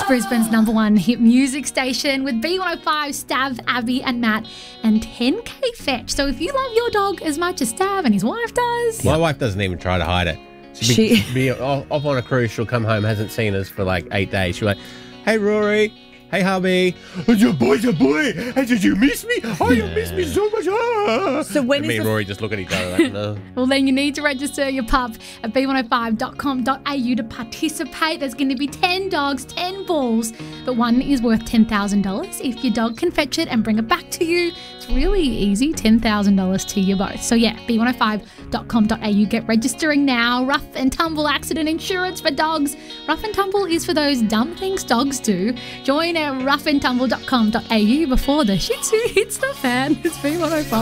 It's Brisbane's #1 hit music station with B105, Stav, Abby and Matt and 10K Fetch. So if you love your dog as much as Stav and his wife does... My wife doesn't even try to hide it. She'll be off on a cruise, she'll come home, hasn't seen us for like 8 days. She'll be like, hey Rory, hey hubby. Your boy's a boy. Hey, did you miss me? Oh, you miss me so much. So when me and Rory just look at each other like, no. Well, then you need to register your pup at b105.com.au to participate. There's going to be 10 dogs, 10 balls, but one is worth $10,000. If your dog can fetch it and bring it back to you, it's really easy, $10,000 to you both. So yeah, b105.com.au. Get registering now. Rough and tumble accident insurance for dogs. Rough and tumble is for those dumb things dogs do. Join at roughandtumble.com.au before the shih tzu hits the fan. It's B105.